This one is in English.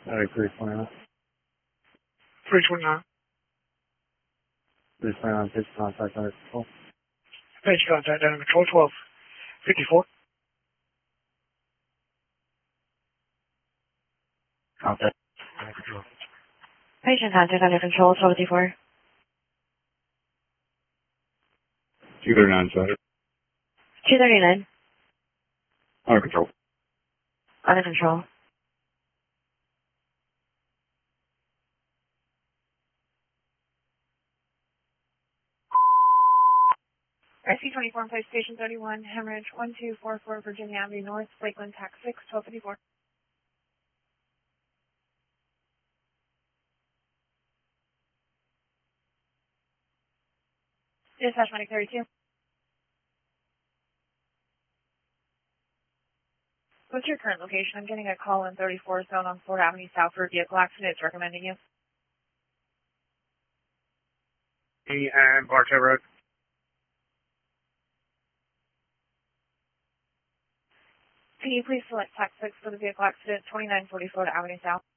Alright, 329. 329. 329, pitch contact under control. Page contact under control 1254. Contact under control. Patient contact under control 1254. 239, Sutter. 239. Under control. Under control. IC-24 in place, station 31, hemorrhage 1244 Virginia Avenue North, Lakeland, tax 6, 1254. Dispatch Medic 32. What's your current location? I'm getting a call in 34 zone on 4th Avenue South for a vehicle accident. It's recommending you. And Bartow Road. Can you please select tax 6 for the vehicle accident, 2940 Florida Avenue South?